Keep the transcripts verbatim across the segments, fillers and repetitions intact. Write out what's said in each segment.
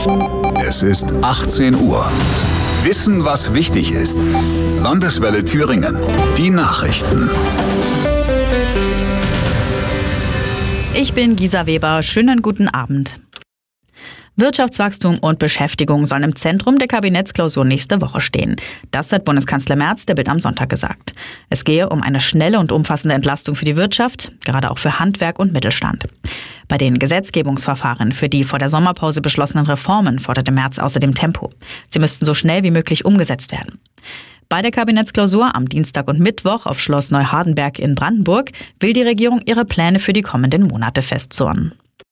Es ist achtzehn Uhr. Wissen, was wichtig ist. Landeswelle Thüringen. Die Nachrichten. Ich bin Gisa Weber. Schönen guten Abend. Wirtschaftswachstum und Beschäftigung sollen im Zentrum der Kabinettsklausur nächste Woche stehen. Das hat Bundeskanzler Merz der Bild am Sonntag gesagt. Es gehe um eine schnelle und umfassende Entlastung für die Wirtschaft, gerade auch für Handwerk und Mittelstand. Bei den Gesetzgebungsverfahren für die vor der Sommerpause beschlossenen Reformen forderte Merz außerdem Tempo. Sie müssten so schnell wie möglich umgesetzt werden. Bei der Kabinettsklausur am Dienstag und Mittwoch auf Schloss Neuhardenberg in Brandenburg will die Regierung ihre Pläne für die kommenden Monate festzurren.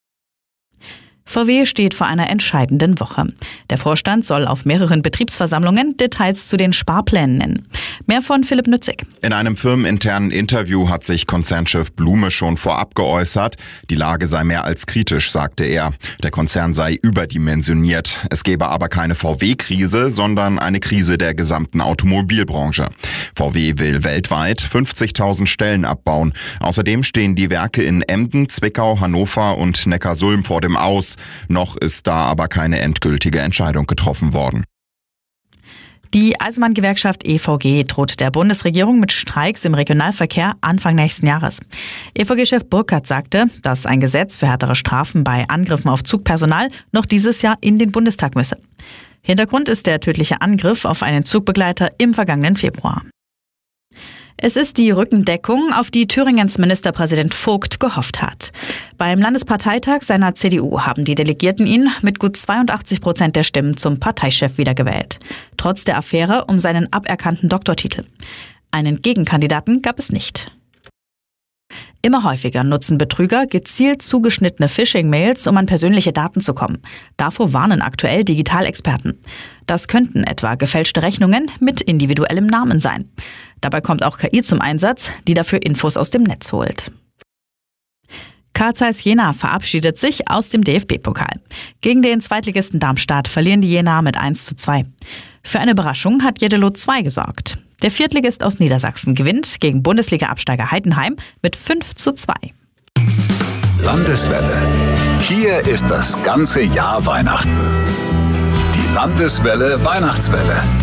V W steht vor einer entscheidenden Woche. Der Vorstand soll auf mehreren Betriebsversammlungen Details zu den Sparplänen nennen. Mehr von Philipp Nützig. In einem firmeninternen Interview hat sich Konzernchef Blume schon vorab geäußert. Die Lage sei mehr als kritisch, sagte er. Der Konzern sei überdimensioniert. Es gebe aber keine V W-Krise, sondern eine Krise der gesamten Automobilbranche. V W will weltweit fünfzigtausend Stellen abbauen. Außerdem stehen die Werke in Emden, Zwickau, Hannover und Neckarsulm vor dem Aus. Noch ist da aber keine endgültige Entscheidung getroffen worden. Die Eisenbahngewerkschaft E V G droht der Bundesregierung mit Streiks im Regionalverkehr Anfang nächsten Jahres. E V G-Chef Burkhardt sagte, dass ein Gesetz für härtere Strafen bei Angriffen auf Zugpersonal noch dieses Jahr in den Bundestag müsse. Hintergrund ist der tödliche Angriff auf einen Zugbegleiter im vergangenen Februar. Es ist die Rückendeckung, auf die Thüringens Ministerpräsident Vogt gehofft hat. Beim Landesparteitag seiner C D U haben die Delegierten ihn mit gut zweiundachtzig Prozent der Stimmen zum Parteichef wiedergewählt. Trotz der Affäre um seinen aberkannten Doktortitel. Einen Gegenkandidaten gab es nicht. Immer häufiger nutzen Betrüger gezielt zugeschnittene Phishing-Mails, um an persönliche Daten zu kommen. Davor warnen aktuell Digitalexperten. Das könnten etwa gefälschte Rechnungen mit individuellem Namen sein. Dabei kommt auch K I zum Einsatz, die dafür Infos aus dem Netz holt. Carl Zeiss Jena verabschiedet sich aus dem D F B-Pokal. Gegen den Zweitligisten Darmstadt verlieren die Jenaer mit eins zu zwei. Für eine Überraschung hat Jeddelo zwei gesorgt. Der Viertligist aus Niedersachsen gewinnt gegen Bundesliga-Absteiger Heidenheim mit fünf zu zwei. Landeswelle. Hier ist das ganze Jahr Weihnachten. Die Landeswelle Weihnachtswelle.